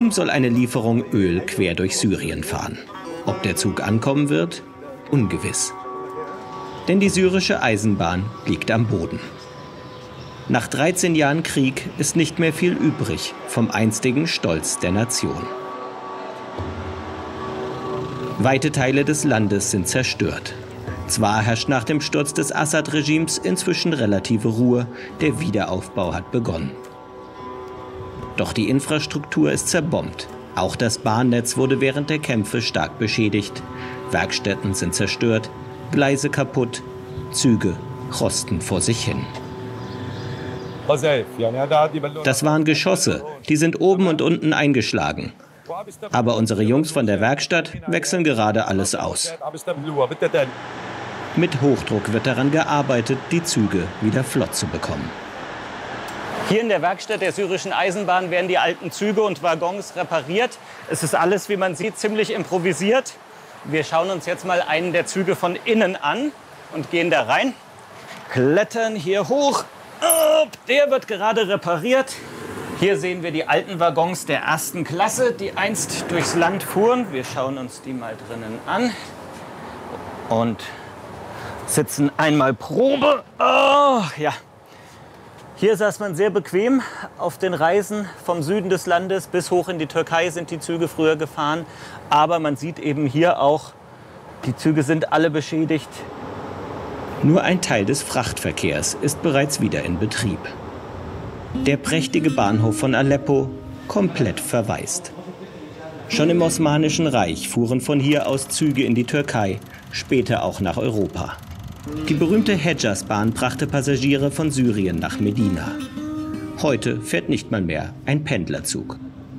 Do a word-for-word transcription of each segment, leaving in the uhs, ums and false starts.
Nun soll eine Lieferung Öl quer durch Syrien fahren. Ob der Zug ankommen wird? Ungewiss. Denn die syrische Eisenbahn liegt am Boden. Nach dreizehn Jahren Krieg ist nicht mehr viel übrig vom einstigen Stolz der Nation. Weite Teile des Landes sind zerstört. Zwar herrscht nach dem Sturz des Assad-Regimes inzwischen relative Ruhe, der Wiederaufbau hat begonnen. Doch die Infrastruktur ist zerbombt. Auch das Bahnnetz wurde während der Kämpfe stark beschädigt. Werkstätten sind zerstört, Gleise kaputt, Züge rosten vor sich hin. Das waren Geschosse, die sind oben und unten eingeschlagen. Aber unsere Jungs von der Werkstatt wechseln gerade alles aus. Mit Hochdruck wird daran gearbeitet, die Züge wieder flott zu bekommen. Hier in der Werkstatt der syrischen Eisenbahn werden die alten Züge und Waggons repariert. Es ist alles, wie man sieht, ziemlich improvisiert. Wir schauen uns jetzt mal einen der Züge von innen an und gehen da rein. Klettern hier hoch. Oh, der wird gerade repariert. Hier sehen wir die alten Waggons der ersten Klasse, die einst durchs Land fuhren. Wir schauen uns die mal drinnen an und sitzen einmal Probe. Oh, ja. Hier saß man sehr bequem auf den Reisen vom Süden des Landes bis hoch in die Türkei sind die Züge früher gefahren. Aber man sieht eben hier auch, die Züge sind alle beschädigt. Nur ein Teil des Frachtverkehrs ist bereits wieder in Betrieb. Der prächtige Bahnhof von Aleppo komplett verwaist. Schon im Osmanischen Reich fuhren von hier aus Züge in die Türkei, später auch nach Europa. Die berühmte Hedjas-Bahn brachte Passagiere von Syrien nach Medina. Heute fährt nicht mal mehr ein Pendlerzug.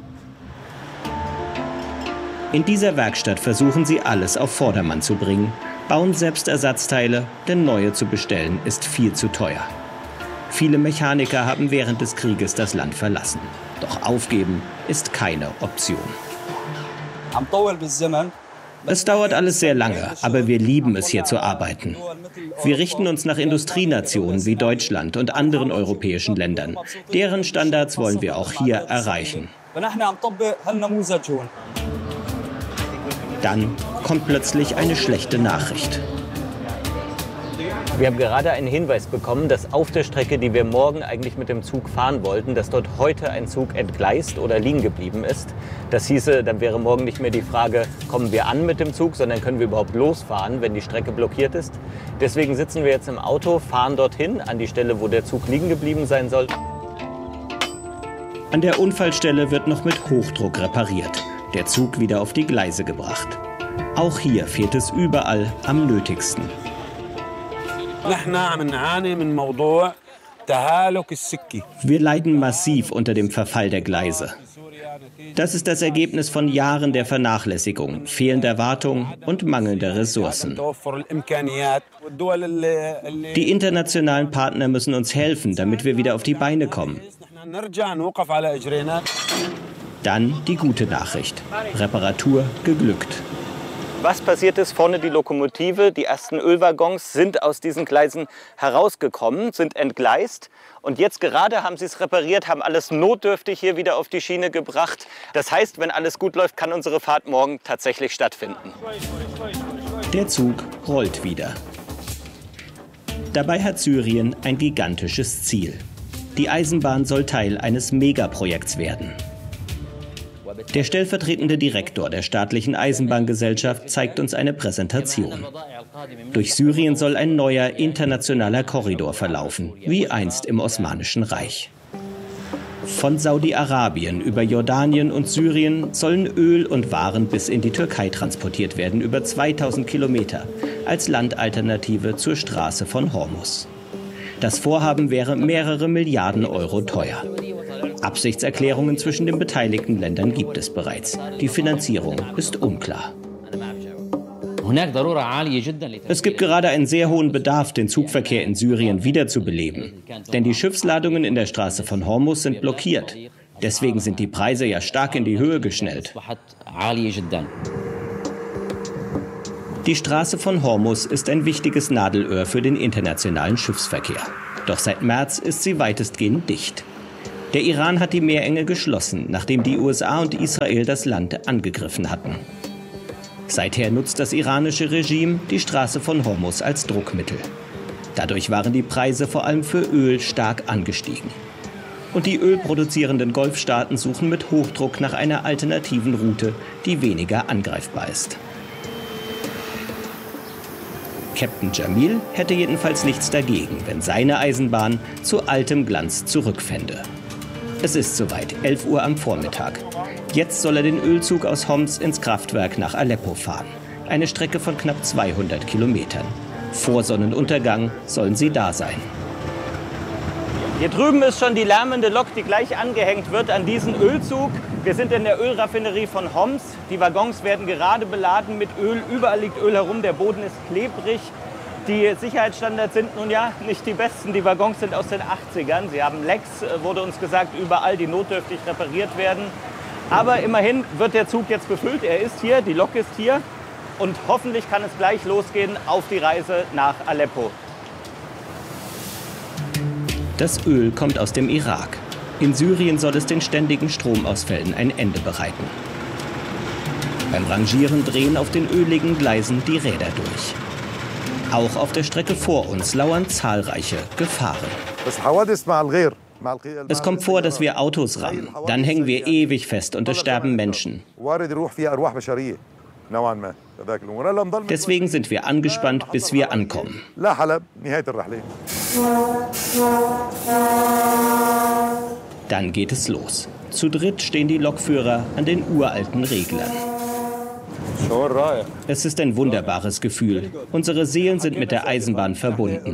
In dieser Werkstatt versuchen sie alles auf Vordermann zu bringen, bauen selbst Ersatzteile, denn neue zu bestellen ist viel zu teuer. Viele Mechaniker haben während des Krieges das Land verlassen. Doch aufgeben ist keine Option. Es dauert alles sehr lange, aber wir lieben es, hier zu arbeiten. Wir richten uns nach Industrienationen wie Deutschland und anderen europäischen Ländern. Deren Standards wollen wir auch hier erreichen. Dann kommt plötzlich eine schlechte Nachricht. Wir haben gerade einen Hinweis bekommen, dass auf der Strecke, die wir morgen eigentlich mit dem Zug fahren wollten, dass dort heute ein Zug entgleist oder liegen geblieben ist. Das hieße, dann wäre morgen nicht mehr die Frage, kommen wir an mit dem Zug, sondern können wir überhaupt losfahren, wenn die Strecke blockiert ist. Deswegen sitzen wir jetzt im Auto, fahren dorthin, an die Stelle, wo der Zug liegen geblieben sein soll. An der Unfallstelle wird noch mit Hochdruck repariert, der Zug wieder auf die Gleise gebracht. Auch hier fehlt es überall am nötigsten. Wir leiden massiv unter dem Verfall der Gleise. Das ist das Ergebnis von Jahren der Vernachlässigung, fehlender Wartung und mangelnder Ressourcen. Die internationalen Partner müssen uns helfen, damit wir wieder auf die Beine kommen. Dann die gute Nachricht. Reparatur geglückt. Was passiert ist? Vorne die Lokomotive, die ersten Ölwaggons sind aus diesen Gleisen herausgekommen, sind entgleist. Und jetzt gerade haben sie es repariert, haben alles notdürftig hier wieder auf die Schiene gebracht. Das heißt, wenn alles gut läuft, kann unsere Fahrt morgen tatsächlich stattfinden. Der Zug rollt wieder. Dabei hat Syrien ein gigantisches Ziel. Die Eisenbahn soll Teil eines Megaprojekts werden. Der stellvertretende Direktor der staatlichen Eisenbahngesellschaft zeigt uns eine Präsentation. Durch Syrien soll ein neuer internationaler Korridor verlaufen, wie einst im Osmanischen Reich. Von Saudi-Arabien über Jordanien und Syrien sollen Öl und Waren bis in die Türkei transportiert werden, über zweitausend Kilometer, als Landalternative zur Straße von Hormuz. Das Vorhaben wäre mehrere Milliarden Euro teuer. Absichtserklärungen zwischen den beteiligten Ländern gibt es bereits. Die Finanzierung ist unklar. Es gibt gerade einen sehr hohen Bedarf, den Zugverkehr in Syrien wiederzubeleben. Denn die Schiffsladungen in der Straße von Hormuz sind blockiert. Deswegen sind die Preise ja stark in die Höhe geschnellt. Die Straße von Hormuz ist ein wichtiges Nadelöhr für den internationalen Schiffsverkehr. Doch seit März ist sie weitestgehend dicht. Der Iran hat die Meerenge geschlossen, nachdem die U S A und Israel das Land angegriffen hatten. Seither nutzt das iranische Regime die Straße von Hormuz als Druckmittel. Dadurch waren die Preise vor allem für Öl stark angestiegen. Und die ölproduzierenden Golfstaaten suchen mit Hochdruck nach einer alternativen Route, die weniger angreifbar ist. Captain Jamil hätte jedenfalls nichts dagegen, wenn seine Eisenbahn zu altem Glanz zurückfände. Es ist soweit, elf Uhr am Vormittag. Jetzt soll er den Ölzug aus Homs ins Kraftwerk nach Aleppo fahren. Eine Strecke von knapp zweihundert Kilometern. Vor Sonnenuntergang sollen sie da sein. Hier drüben ist schon die lärmende Lok, die gleich angehängt wird an diesen Ölzug. Wir sind in der Ölraffinerie von Homs. Die Waggons werden gerade beladen mit Öl. Überall liegt Öl herum, der Boden ist klebrig. Die Sicherheitsstandards sind nun ja nicht die besten. Die Waggons sind aus den achtzigern. Sie haben Lecks, wurde uns gesagt, überall, die notdürftig repariert werden. Aber immerhin wird der Zug jetzt befüllt. Er ist hier, die Lok ist hier. Und hoffentlich kann es gleich losgehen auf die Reise nach Aleppo. Das Öl kommt aus dem Irak. In Syrien soll es den ständigen Stromausfällen ein Ende bereiten. Beim Rangieren drehen auf den öligen Gleisen die Räder durch. Auch auf der Strecke vor uns lauern zahlreiche Gefahren. Es kommt vor, dass wir Autos rammen. Dann hängen wir ewig fest und es sterben Menschen. Deswegen sind wir angespannt, bis wir ankommen. Dann geht es los. Zu dritt stehen die Lokführer an den uralten Reglern. Es ist ein wunderbares Gefühl. Unsere Seelen sind mit der Eisenbahn verbunden.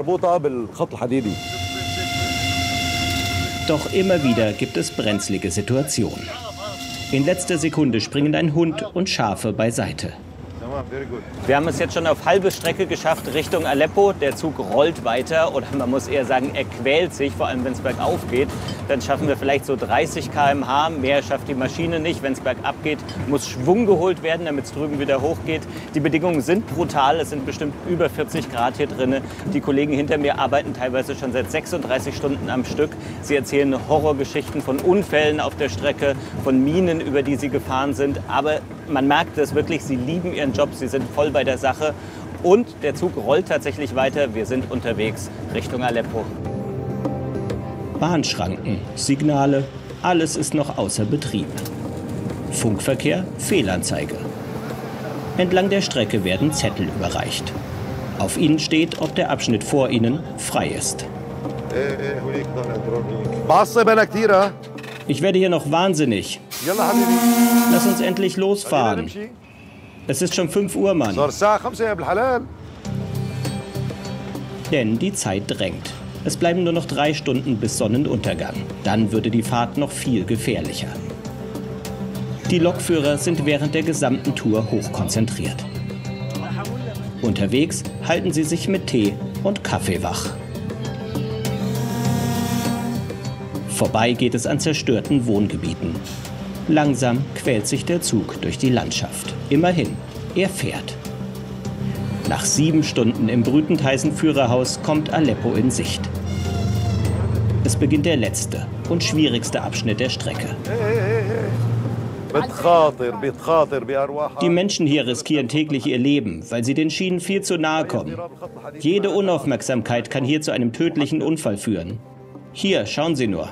Doch immer wieder gibt es brenzlige Situationen. In letzter Sekunde springen ein Hund und Schafe beiseite. Wir haben es jetzt schon auf halbe Strecke geschafft Richtung Aleppo. Der Zug rollt weiter oder man muss eher sagen, er quält sich, vor allem wenn es bergauf geht. Dann schaffen wir vielleicht so dreißig Kilometer pro Stunde. Mehr schafft die Maschine nicht. Wenn es bergab geht, muss Schwung geholt werden, damit es drüben wieder hochgeht. Die Bedingungen sind brutal. Es sind bestimmt über vierzig Grad hier drin. Die Kollegen hinter mir arbeiten teilweise schon seit sechsunddreißig Stunden am Stück. Sie erzählen Horrorgeschichten von Unfällen auf der Strecke, von Minen, über die sie gefahren sind. Aber man merkt es wirklich, sie lieben ihren Job, sie sind voll bei der Sache. Und der Zug rollt tatsächlich weiter. Wir sind unterwegs Richtung Aleppo. Bahnschranken, Signale, alles ist noch außer Betrieb. Funkverkehr, Fehlanzeige. Entlang der Strecke werden Zettel überreicht. Auf ihnen steht, ob der Abschnitt vor ihnen frei ist. Ich werde hier noch wahnsinnig. Lass uns endlich losfahren. Es ist schon fünf Uhr, Mann. Denn die Zeit drängt. Es bleiben nur noch drei Stunden bis Sonnenuntergang. Dann würde die Fahrt noch viel gefährlicher. Die Lokführer sind während der gesamten Tour hochkonzentriert. Unterwegs halten sie sich mit Tee und Kaffee wach. Vorbei geht es an zerstörten Wohngebieten. Langsam quält sich der Zug durch die Landschaft. Immerhin, er fährt. Nach sieben Stunden im brütend heißen Führerhaus kommt Aleppo in Sicht. Es beginnt der letzte und schwierigste Abschnitt der Strecke. Die Menschen hier riskieren täglich ihr Leben, weil sie den Schienen viel zu nahe kommen. Jede Unaufmerksamkeit kann hier zu einem tödlichen Unfall führen. Hier, schauen Sie nur.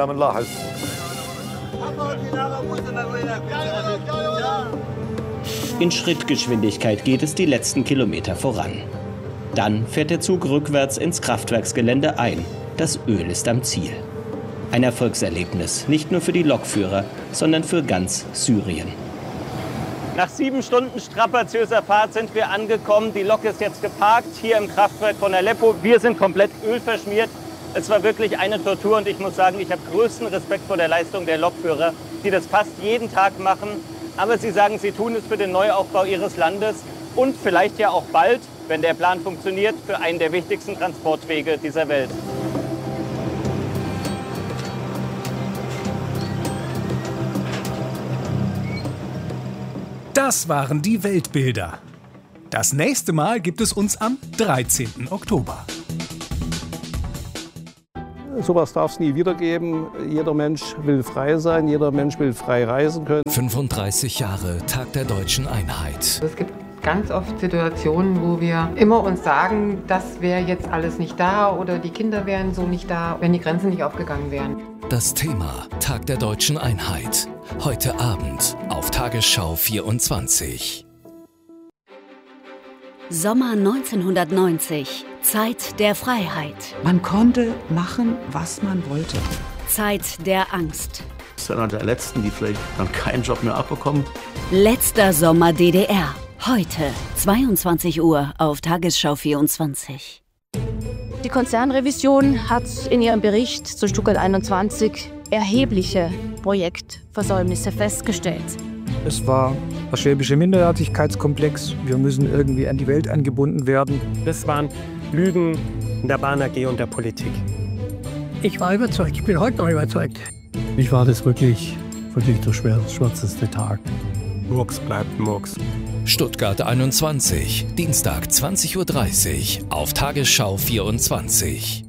In Schrittgeschwindigkeit geht es die letzten Kilometer voran. Dann fährt der Zug rückwärts ins Kraftwerksgelände ein. Das Öl ist am Ziel. Ein Erfolgserlebnis, nicht nur für die Lokführer, sondern für ganz Syrien. Nach sieben Stunden strapaziöser Fahrt sind wir angekommen. Die Lok ist jetzt geparkt hier im Kraftwerk von Aleppo. Wir sind komplett ölverschmiert. Es war wirklich eine Tortur und ich muss sagen, ich habe größten Respekt vor der Leistung der Lokführer, die das fast jeden Tag machen. Aber sie sagen, sie tun es für den Neuaufbau ihres Landes und vielleicht ja auch bald, wenn der Plan funktioniert, für einen der wichtigsten Transportwege dieser Welt. Das waren die Weltbilder. Das nächste Mal gibt es uns am dreizehnten Oktober. Sowas darf es nie wieder geben. Jeder Mensch will frei sein, jeder Mensch will frei reisen können. fünfunddreißig Jahre Tag der Deutschen Einheit. Es gibt ganz oft Situationen, wo wir immer uns sagen, das wäre jetzt alles nicht da oder die Kinder wären so nicht da, wenn die Grenzen nicht aufgegangen wären. Das Thema Tag der Deutschen Einheit. Heute Abend auf Tagesschau vierundzwanzig. Sommer neunzehnhundertneunzig. Zeit der Freiheit. Man konnte machen, was man wollte. Zeit der Angst. Das ist einer der Letzten, die vielleicht dann keinen Job mehr abbekommen. Letzter Sommer D D R. Heute, zweiundzwanzig Uhr auf Tagesschau vierundzwanzig. Die Konzernrevision hat in ihrem Bericht zu Stuttgart einundzwanzig erhebliche Projektversäumnisse festgestellt. Es war der schwäbische Minderwertigkeitskomplex. Wir müssen irgendwie an die Welt angebunden werden. Das waren Lügen in der Bahn A G und der Politik. Ich war überzeugt, ich bin heute noch überzeugt. Ich war das wirklich, wirklich der schwärzeste Tag. Murks bleibt Murks. Stuttgart einundzwanzig, Dienstag zwanzig Uhr dreißig auf Tagesschau vierundzwanzig.